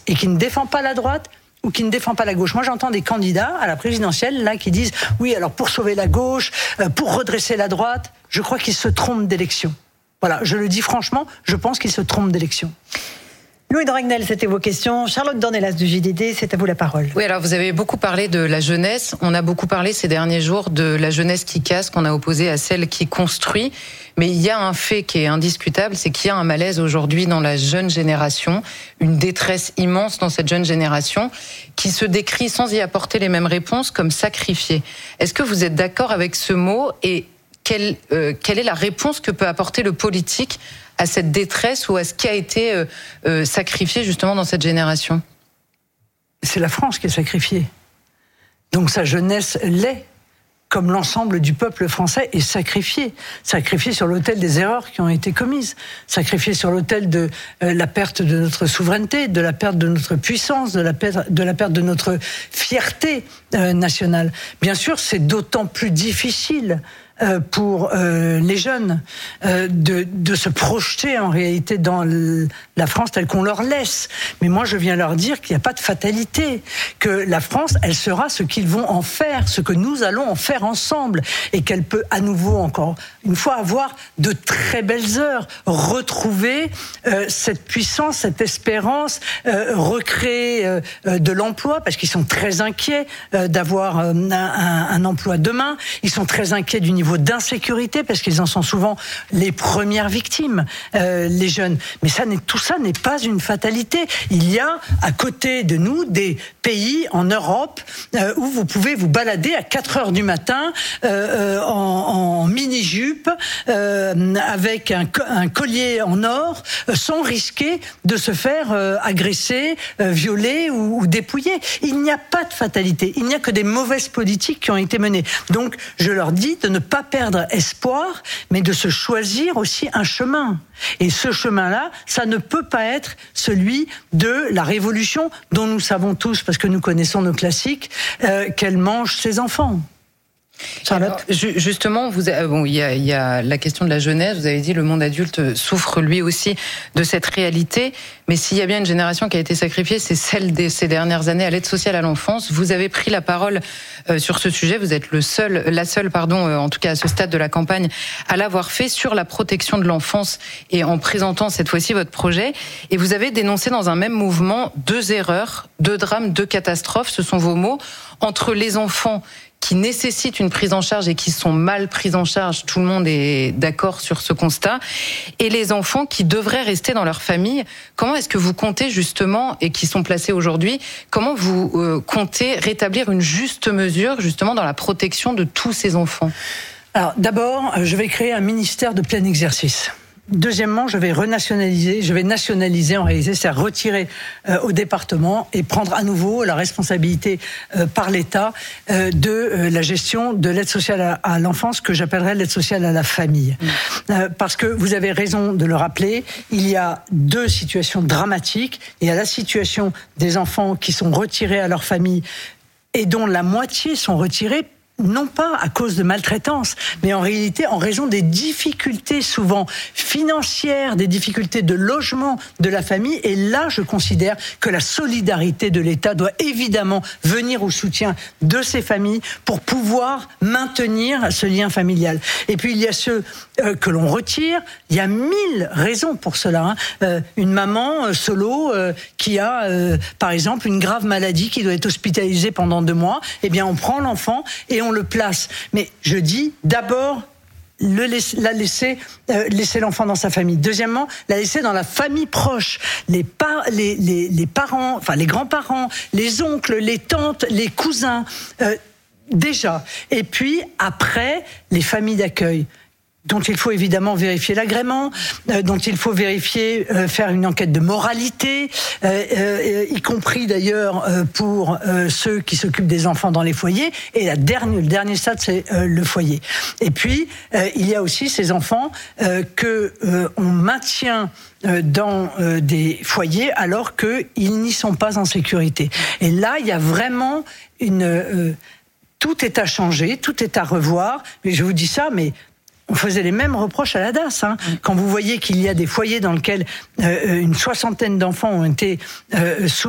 et qui ne défend pas la droite ou qui ne défend pas la gauche. Moi, j'entends des candidats à la présidentielle là qui disent oui, alors pour sauver la gauche, pour redresser la droite, je crois qu'ils se trompent d'élection. Voilà, je le dis franchement, je pense qu'ils se trompent d'élection. Louis de Ragnel, c'était vos questions. Charlotte Dornelas du JDD, c'est à vous la parole. Oui, alors vous avez beaucoup parlé de la jeunesse. On a beaucoup parlé ces derniers jours de la jeunesse qui casse, qu'on a opposée à celle qui construit. Mais il y a un fait qui est indiscutable, c'est qu'il y a un malaise aujourd'hui dans la jeune génération, une détresse immense dans cette jeune génération, qui se décrit sans y apporter les mêmes réponses comme sacrifiée. Est-ce que vous êtes d'accord avec ce mot et quelle est la réponse que peut apporter le politique à cette détresse ou à ce qui a été sacrifié justement dans cette génération? C'est la France qui est sacrifiée. Donc sa jeunesse l'est, comme l'ensemble du peuple français est sacrifié. Sacrifié sur l'autel des erreurs qui ont été commises. Sacrifié sur l'autel de la perte de notre souveraineté, de la perte de notre puissance, de la perte de notre fierté nationale. Bien sûr, c'est d'autant plus difficile pour les jeunes de se projeter en réalité dans la France telle qu'on leur laisse. Mais moi, je viens leur dire qu'il n'y a pas de fatalité, que la France, elle sera ce qu'ils vont en faire, ce que nous allons en faire ensemble, et qu'elle peut à nouveau, encore une fois, avoir de très belles heures, retrouver cette puissance, cette espérance, recréer de l'emploi, parce qu'ils sont très inquiets d'avoir un emploi demain, ils sont très inquiets du niveau d'insécurité, parce qu'ils en sont souvent les premières victimes, les jeunes. Mais tout ça n'est pas une fatalité. Il y a à côté de nous des pays en Europe où vous pouvez vous balader à 4 heures du matin en mini-jupe avec un collier en or sans risquer de se faire agresser, violer ou dépouiller. Il n'y a pas de fatalité. Il n'y a que des mauvaises politiques qui ont été menées. Donc, je leur dis de ne pas perdre espoir, mais de se choisir aussi un chemin. Et ce chemin-là, ça ne peut pas être celui de la révolution dont nous savons tous, parce que nous connaissons nos classiques, qu'elle mange ses enfants. Charlotte. Alors, justement, il y a la question de la jeunesse. Vous avez dit le monde adulte souffre lui aussi de cette réalité. Mais s'il y a bien une génération qui a été sacrifiée, c'est celle de ces dernières années à l'aide sociale à l'enfance. Vous avez pris la parole sur ce sujet. Vous êtes la seule, en tout cas à ce stade de la campagne, à l'avoir fait sur la protection de l'enfance et en présentant cette fois-ci votre projet. Et vous avez dénoncé dans un même mouvement 2 erreurs, 2 drames, 2 catastrophes. Ce sont vos mots. Entre les enfants qui nécessitent une prise en charge et qui sont mal prises en charge, tout le monde est d'accord sur ce constat, et les enfants qui devraient rester dans leur famille. Comment est-ce que vous comptez justement, et qui sont placés aujourd'hui, comment vous comptez rétablir une juste mesure justement dans la protection de tous ces enfants? Alors d'abord, je vais créer un ministère de plein exercice. Deuxièmement, je vais nationaliser en réalité, c'est-à-dire retirer au département et prendre à nouveau la responsabilité par l'État de la gestion de l'aide sociale à l'enfance, que j'appellerais l'aide sociale à la famille. Parce que vous avez raison de le rappeler, il y a 2 situations dramatiques. Il y a la situation des enfants qui sont retirés à leur famille et dont la moitié sont retirés non pas à cause de maltraitance, mais en réalité en raison des difficultés souvent financières, des difficultés de logement de la famille. Et là, je considère que la solidarité de l'État doit évidemment venir au soutien de ces familles pour pouvoir maintenir ce lien familial. Et puis il y a ceux que l'on retire. Il y a 1000 raisons pour cela. Une maman solo qui a, par exemple, une grave maladie, qui doit être hospitalisée pendant 2 mois. Eh bien, on prend l'enfant et on le place. Mais je dis d'abord laisser l'enfant dans sa famille. Deuxièmement, la laisser dans la famille proche. Les parents, enfin les grands-parents, les oncles, les tantes, les cousins, déjà. Et puis après, les familles d'accueil, dont il faut évidemment vérifier l'agrément, dont il faut vérifier, faire une enquête de moralité, y compris d'ailleurs pour ceux qui s'occupent des enfants dans les foyers. Et le dernier stade, c'est le foyer. Et puis, il y a aussi ces enfants que on maintient dans des foyers alors qu'ils n'y sont pas en sécurité. Et là, il y a vraiment tout est à changer, tout est à revoir. Mais je vous dis ça, mais on faisait les mêmes reproches à la DAS. Quand vous voyez qu'il y a des foyers dans lesquels une 60aine d'enfants ont été